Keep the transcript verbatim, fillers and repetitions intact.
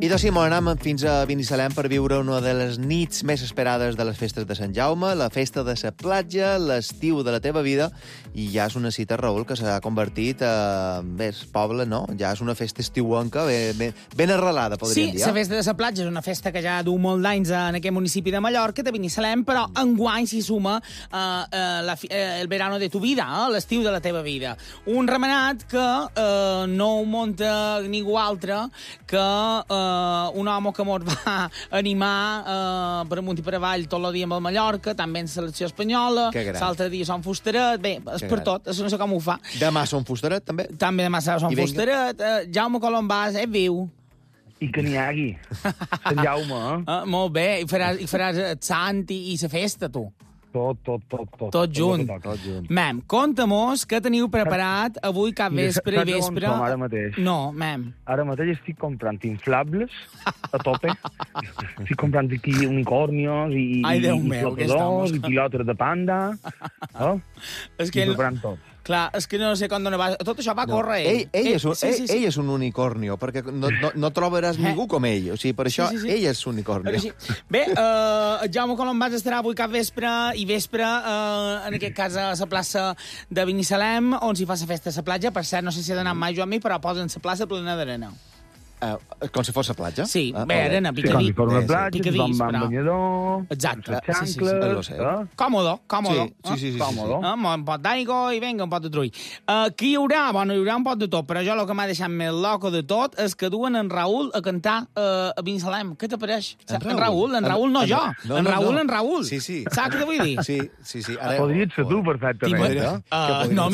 I doncs sí, mos anem fins a Binissalem per viure una de les nits més esperades de les festes de Sant Jaume, la festa de la platja, l'estiu de la teva vida, i ja és una cita, Raül, que s'ha convertit a... Bé, és poble, no? Ja és una festa estiuenca ben, ben, ben arrelada, podríem sí, dir. Sí, la festa de la platja és una festa que ja du molt d'anys en aquest municipi de Mallorca, de Binissalem, però enguany s'hi suma uh, uh, la, uh, el verano de tu vida, uh, l'estiu de la teva vida. Un remenat que uh, no ho munta ningú altre que uh, un home que mos va animar uh, per amunt i per avall tot el dia amb el Mallorca, també en selecció espanyola, l'altre dia som Fusteret, bé, és per tot, no sé com ho fa. Demà som Fusteret, també? També demà serà som Fusteret. Uh, Jaume Colombàs és viu. I que n'hi hagi. Sant Jaume, eh? Uh, molt bé, i faràs, i faràs el sant i, i la festa, tu. Tot, tot, tot. Tot, tot junt. Tot, tot, tot junt. Mem, conta-mos què teniu preparat avui cap vespre i vespre. Com ara mateix? No, mem. Ara mateix estic comprant inflables a tope. Estic comprant aquí unicornios i, Ai, Déu i meu, flotadors i pilotes de panda. Oh? És que estic preparant tot. Clar, és que no sé com va... Tot això va no. córrer ell. Ell, ell, és un, sí, sí, sí. ell és un unicornio, perquè no, no, no trobaràs eh? ningú com ell. O sigui, per això sí, sí, sí. ell és unicornio. Sí. Bé, uh, Jaume Colombàs estarà avui cap vespre i vespre, uh, en aquest cas a la plaça de Binissalem, on s'hi fa la festa a la platja. Per cert, no sé si ha d'anar mai jo amb mi, però posen la plaça plena d'arena. Uh, com si fos la platja? Sí, ah, bé, arena, picadís. Sí, com si fos una platja, picadís, van però... banyador, exacte. xancles... Sí, sí, sí. Eh? Còmodo, còmodo. Sí, sí, sí. sí, còmodo. sí, sí. Eh? Un pot d'aigua i vinga, un pot de trull. Uh, qui hi haurà? Bueno, hi haurà un pot de tot, però jo el que m'ha deixat més loco de tot és que duen en Raül a cantar uh, a Binissalem. Què t'apareix? En, en Raül? En Raül, no en, jo. No, en Raül, no, no. en Raül. Sí, sí. Saps què vull dir? Sí, sí, sí. Ara... Podries ser tu, perfectament. Uh, no,